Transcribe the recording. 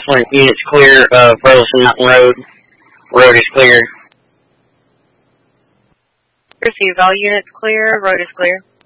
Westland units clear of Burleson Mountain Road. Road is clear. Receive all units clear. Road is clear.